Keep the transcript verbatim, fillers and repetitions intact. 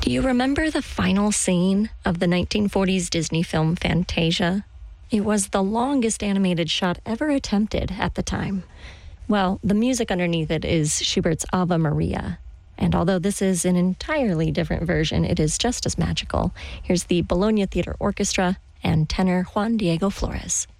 Do you remember the final scene of the nineteen forties Disney film Fantasia? It was the longest animated shot ever attempted at the time. Well, the music underneath it is Schubert's Ave Maria. And although this is an entirely different version, it is just as magical. Here's the Bologna Theater Orchestra and tenor Juan Diego Flores.